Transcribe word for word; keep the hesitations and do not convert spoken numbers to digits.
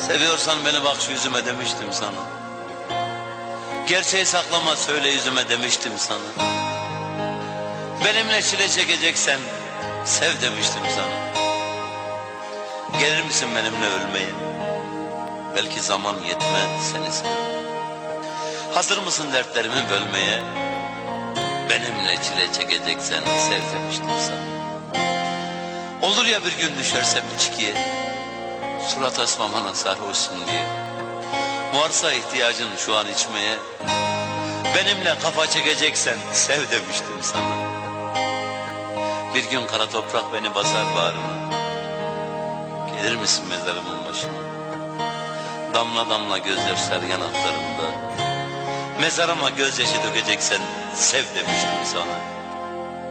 Seviyorsan beni bak şu yüzüme demiştim sana. Gerçeği saklama söyle yüzüme demiştim sana. Benimle çile çekeceksen sev demiştim sana. Gelir misin benimle ölmeye? Belki zaman yetmez seni sev. Hazır mısın dertlerimi bölmeye? Benimle çile çekeceksen sev demiştim sana. Olur ya bir gün düşersem içkiye, surat asmamana sarhoşsun diye. Varsa ihtiyacın şu an içmeye, benimle kafa çekeceksen sev demiştim sana. Bir gün kara toprak beni basar bağrıma. Gelir misin mezarımın başına? Damla damla gözyaşlar yanaklarımda. Mezarıma gözyaşı dökeceksen sev demiştim sana.